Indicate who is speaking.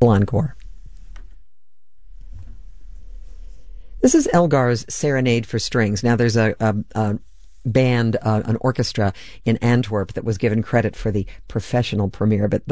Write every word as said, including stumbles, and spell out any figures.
Speaker 1: Encore. This is Elgar's Serenade for Strings. Now, there's a, a, a band, uh, an orchestra in Antwerp that was given credit for the professional premiere, but the